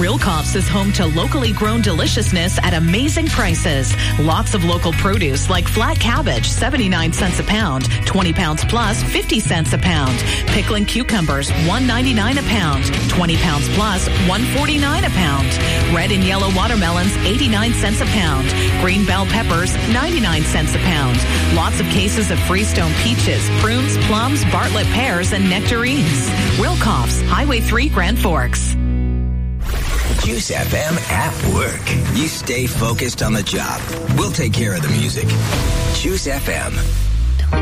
Real Cops is home to locally grown deliciousness at amazing prices. Lots of local produce like flat cabbage, 79 cents a pound, 20 pounds plus, 50 cents a pound. Pickling cucumbers, $1.99 a pound, 20 pounds plus, $1.49 a pound. Red and yellow watermelons, 89 cents a pound. Green bell peppers, 99 cents a pound. Lots of cases of Freestone peaches, prunes, plums, Bartlett pears, and nectarines. Real Cops, Highway 3, Grand Forks. Juice FM at work. You stay focused on the job. We'll take care of the music. Juice FM.